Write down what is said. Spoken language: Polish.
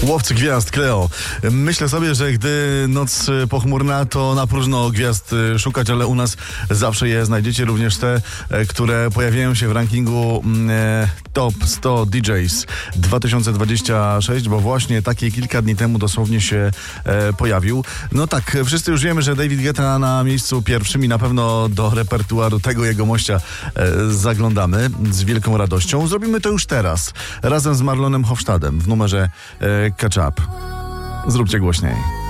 Łowcy gwiazd, Cleo. Myślę sobie, że gdy noc pochmurna, to na próżno gwiazd szukać, ale u nas zawsze je znajdziecie, również te, które pojawiają się w rankingu Top 100 DJs 2026, bo właśnie takie kilka dni temu dosłownie się pojawił. No tak, wszyscy już wiemy, że David Guetta na miejscu pierwszym i na pewno do repertuaru tego jegomościa zaglądamy z wielką radością. Zrobimy to już teraz, razem z Marlonem Hofstadem w numerze Catch Up. Zróbcie głośniej.